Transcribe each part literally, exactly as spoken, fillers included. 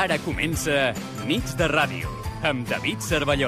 Ara comença Nits de Ràdio, amb David Cervelló.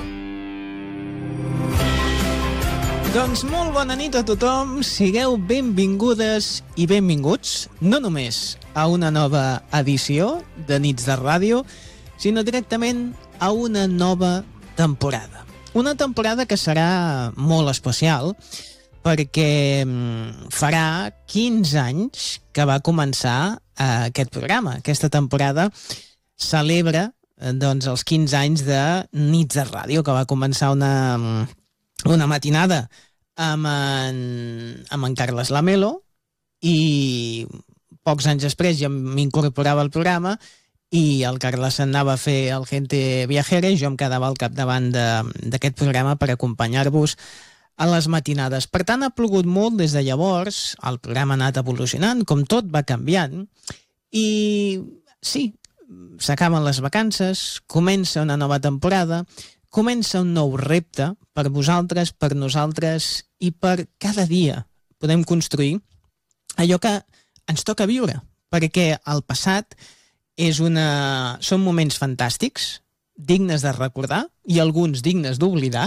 Doncs molt bona nit a tothom, sigueu benvingudes i benvinguts, no només a una nova edició de Nits de Ràdio, sinó directament a una nova temporada. Una temporada que serà molt especial, perquè farà quinze anys que va començar eh, aquest programa. Aquesta temporada celebra eh, doncs, els quinze anys de Nits de Ràdio, que va començar una, una matinada amb en, amb en Carles Lamelo, i pocs anys després ja m'incorporava al programa i el Carles anava a fer el Gente Viajera i jo em quedava al capdavant d'aquest programa per acompanyar-vos a les matinades. Per tant, ha plogut molt des de llavors, el programa ha anat evolucionant, com tot va canviant, i sí, s'acaben les vacances, comença una nova temporada, comença un nou repte per vosaltres, per nosaltres i per cada dia podem construir allò que ens toca viure, perquè el passat és una... són moments fantàstics, dignes de recordar i alguns dignes d'oblidar.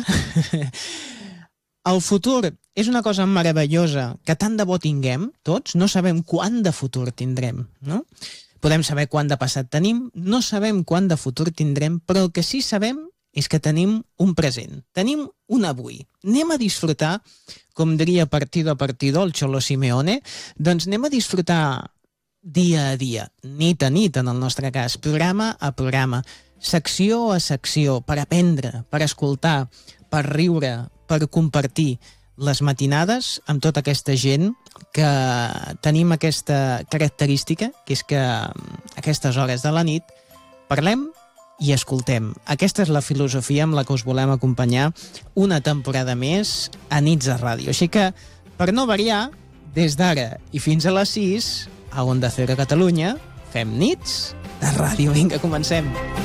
El futur és una cosa meravellosa que tant de bo tinguem tots, no sabem quant de futur tindrem, no? Podem saber quant de passat tenim, no sabem quant de futur tindrem, però el que sí sabem és que tenim un present, tenim un avui. Anem a disfrutar, com diria partido a partido el Cholo Simeone, doncs anem a disfrutar dia a dia, nit a nit en el nostre cas, programa a programa, secció a secció, per aprendre, per escoltar, per riure, per compartir les matinades amb tota aquesta gent que tenim aquesta característica, que és que a aquestes hores de la nit parlem i escoltem. Aquesta és la filosofia amb la que us volem acompanyar una temporada més a Nits de Ràdio. Així que, per no variar, des d'ara i fins a les sis, a Onda Cero Catalunya, fem Nits de Ràdio. Vinga, comencem.